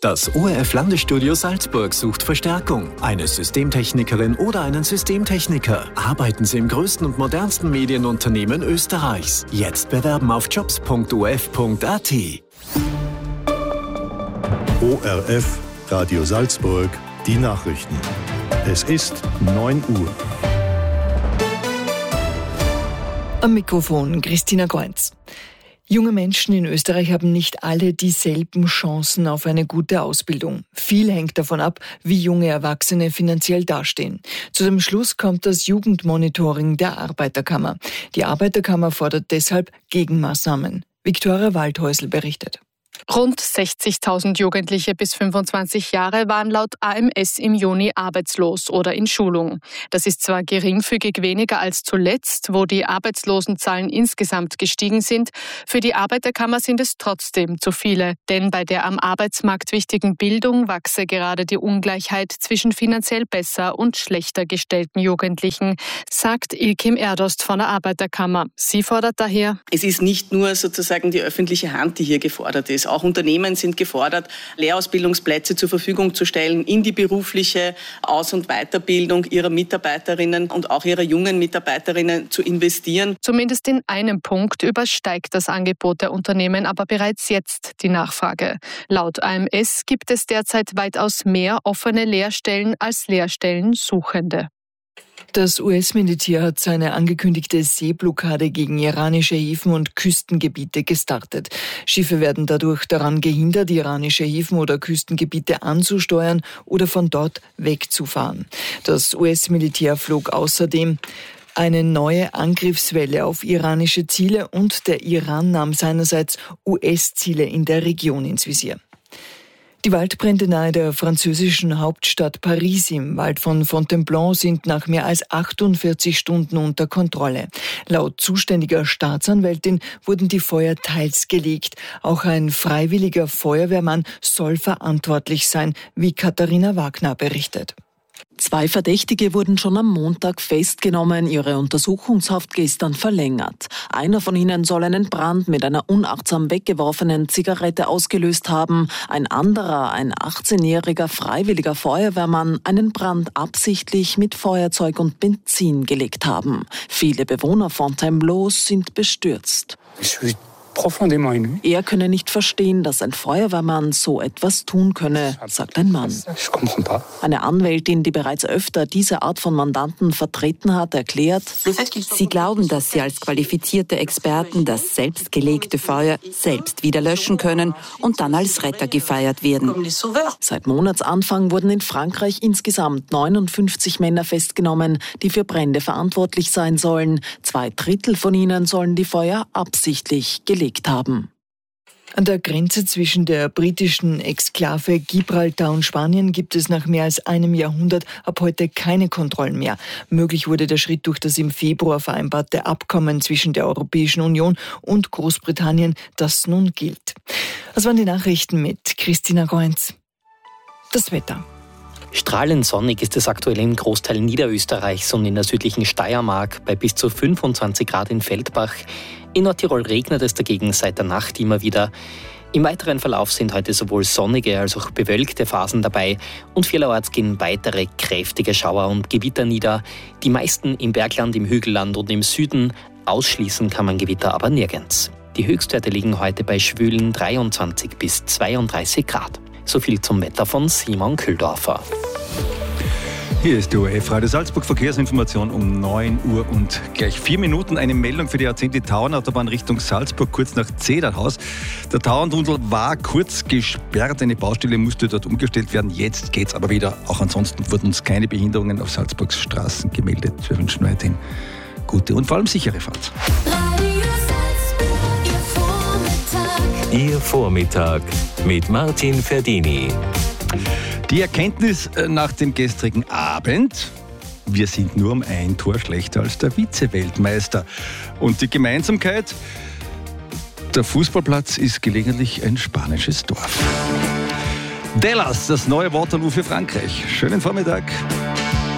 Das ORF-Landesstudio Salzburg sucht Verstärkung. Eine Systemtechnikerin oder einen Systemtechniker. Arbeiten Sie im größten und modernsten Medienunternehmen Österreichs. Jetzt bewerben auf jobs.orf.at. ORF Radio Salzburg, die Nachrichten. Es ist 9 Uhr. Am Mikrofon Christina Kreuz. Junge Menschen in Österreich haben nicht alle dieselben Chancen auf eine gute Ausbildung. Viel hängt davon ab, wie junge Erwachsene finanziell dastehen. Zu dem Schluss kommt das Jugendmonitoring der Arbeiterkammer. Die Arbeiterkammer fordert deshalb Gegenmaßnahmen. Viktoria Waldhäusl berichtet. Rund 60.000 Jugendliche bis 25 Jahre waren laut AMS im Juni arbeitslos oder in Schulung. Das ist zwar geringfügig weniger als zuletzt, wo die Arbeitslosenzahlen insgesamt gestiegen sind. Für die Arbeiterkammer sind es trotzdem zu viele, denn bei der am Arbeitsmarkt wichtigen Bildung wachse gerade die Ungleichheit zwischen finanziell besser und schlechter gestellten Jugendlichen, sagt Ilkim Erdost von der Arbeiterkammer. Sie fordert daher: Es ist nicht nur sozusagen die öffentliche Hand, die hier gefordert ist. Auch Unternehmen sind gefordert, Lehrausbildungsplätze zur Verfügung zu stellen in die berufliche Aus- und Weiterbildung ihrer Mitarbeiterinnen und auch ihrer jungen Mitarbeiterinnen zu investieren. Zumindest in einem Punkt übersteigt das Angebot der Unternehmen aber bereits jetzt die Nachfrage. Laut AMS gibt es derzeit weitaus mehr offene Lehrstellen als Lehrstellensuchende. Das US-Militär hat seine angekündigte Seeblockade gegen iranische Häfen und Küstengebiete gestartet. Schiffe werden dadurch daran gehindert, iranische Häfen oder Küstengebiete anzusteuern oder von dort wegzufahren. Das US-Militär flog außerdem eine neue Angriffswelle auf iranische Ziele und der Iran nahm seinerseits US-Ziele in der Region ins Visier. Die Waldbrände nahe der französischen Hauptstadt Paris im Wald von Fontainebleau sind nach mehr als 48 Stunden unter Kontrolle. Laut zuständiger Staatsanwältin wurden die Feuer teils gelegt. Auch ein freiwilliger Feuerwehrmann soll verantwortlich sein, wie Katharina Wagner berichtet. 2 Verdächtige wurden schon am Montag festgenommen, ihre Untersuchungshaft gestern verlängert. Einer von ihnen soll einen Brand mit einer unachtsam weggeworfenen Zigarette ausgelöst haben. Ein anderer, ein 18-jähriger freiwilliger Feuerwehrmann, einen Brand absichtlich mit Feuerzeug und Benzin gelegt haben. Viele Bewohner Fontainebleau sind bestürzt. Er könne nicht verstehen, dass ein Feuerwehrmann so etwas tun könne, sagt ein Mann. Eine Anwältin, die bereits öfter diese Art von Mandanten vertreten hat, erklärt: Sie glauben, dass sie als qualifizierte Experten das selbstgelegte Feuer selbst wieder löschen können und dann als Retter gefeiert werden. Seit Monatsanfang wurden in Frankreich insgesamt 59 Männer festgenommen, die für Brände verantwortlich sein sollen. 2/3 von ihnen sollen die Feuer absichtlich gelegt haben. An der Grenze zwischen der britischen Exklave Gibraltar und Spanien gibt es nach mehr als einem Jahrhundert ab heute keine Kontrollen mehr. Möglich wurde der Schritt durch das im Februar vereinbarte Abkommen zwischen der Europäischen Union und Großbritannien, das nun gilt. Das waren die Nachrichten mit Christina Kreuz. Das Wetter. Strahlend sonnig ist es aktuell im Großteil Niederösterreichs und in der südlichen Steiermark bei bis zu 25 Grad in Feldbach. In Nordtirol regnet es dagegen seit der Nacht immer wieder. Im weiteren Verlauf sind heute sowohl sonnige als auch bewölkte Phasen dabei und vielerorts gehen weitere kräftige Schauer und Gewitter nieder. Die meisten im Bergland, im Hügelland und im Süden. Ausschließen kann man Gewitter aber nirgends. Die Höchstwerte liegen heute bei schwülen 23 bis 32 Grad. So viel zum Wetter von Simon Kühldorfer. Hier ist die ORF Radio Salzburg, Verkehrsinformation um 9 Uhr und gleich 4 Minuten. Eine Meldung für die A10 Tauernautobahn Richtung Salzburg, kurz nach Zederhaus. Der Tauerntunnel war kurz gesperrt, eine Baustelle musste dort umgestellt werden. Jetzt geht's aber wieder. Auch ansonsten wurden uns keine Behinderungen auf Salzburgs Straßen gemeldet. Wir wünschen weiterhin gute und vor allem sichere Fahrt. Ihr Vormittag mit Martin Ferdini. Die Erkenntnis nach dem gestrigen Abend: Wir sind nur um ein Tor schlechter als der Vize-Weltmeister. Und die Gemeinsamkeit: Der Fußballplatz ist gelegentlich ein spanisches Dorf. Dallas, das neue Waterloo für Frankreich. Schönen Vormittag.